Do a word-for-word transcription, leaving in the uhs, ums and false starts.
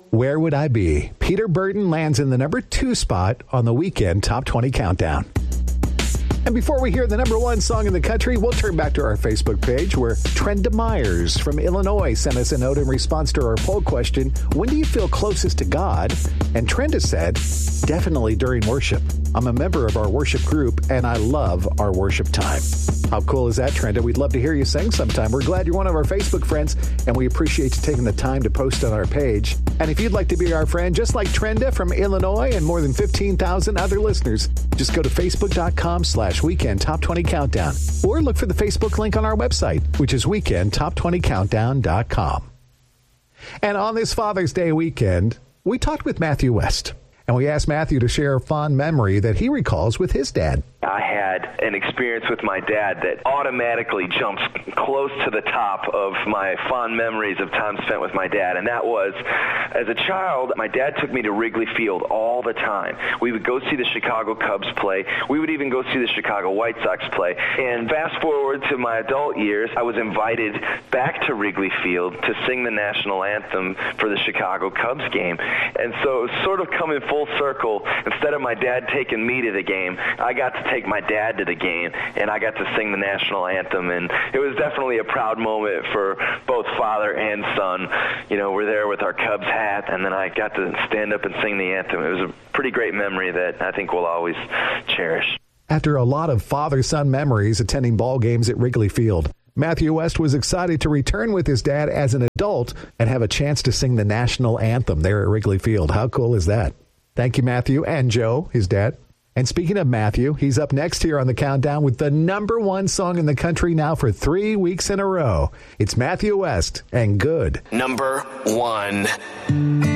Where Would I Be? Peter Burton lands in the number two spot on the Weekend Top twenty Countdown. And before we hear the number one song in the country, we'll turn back to our Facebook page where Trenda Myers from Illinois sent us a note in response to our poll question, when do you feel closest to God? And Trenda said, definitely during worship. I'm a member of our worship group, and I love our worship time. How cool is that, Trenda? We'd love to hear you sing sometime. We're glad you're one of our Facebook friends, and we appreciate you taking the time to post on our page. And if you'd like to be our friend, just like Trenda from Illinois and more than fifteen thousand other listeners, just go to facebook.com slash Weekend Top twenty Countdown, or look for the Facebook link on our website, which is weekend top twenty countdown dot com. And on this Father's Day weekend, we talked with Matthew West, and we asked Matthew to share a fond memory that he recalls with his dad. I had an experience with my dad that automatically jumps close to the top of my fond memories of time spent with my dad, and that was, as a child, my dad took me to Wrigley Field all the time. We would go see the Chicago Cubs play. We would even go see the Chicago White Sox play. And fast forward to my adult years, I was invited back to Wrigley Field to sing the national anthem for the Chicago Cubs game. And so it was sort of coming full circle. Instead of my dad taking me to the game, I got to take my dad to the game, and I got to sing the national anthem, and it was definitely a proud moment for both father and son. You know, we're there with our Cubs hat, and then I got to stand up and sing the anthem. It was a pretty great memory that I think we'll always cherish. After a lot of father-son memories attending ball games at Wrigley Field, Matthew West was excited to return with his dad as an adult and have a chance to sing the national anthem there at Wrigley Field. How cool is that? Thank you, Matthew, and Joe, his dad. And speaking of Matthew, he's up next here on the countdown with the number one song in the country now for three weeks in a row. It's Matthew West and Good. Number one.